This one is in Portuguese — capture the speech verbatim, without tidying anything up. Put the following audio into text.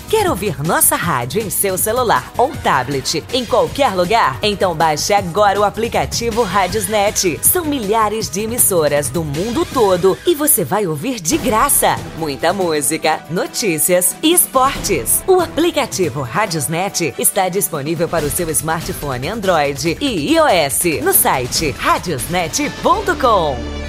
Quer ouvir nossa rádio em seu celular ou tablet, em qualquer lugar? Então baixe agora o aplicativo Radiosnet. São milhares de emissoras do mundo todo e você vai ouvir de graça muita música, notícias e esportes. O aplicativo Radiosnet está disponível para o seu smartphone Android e iOS no site radiosnet ponto com.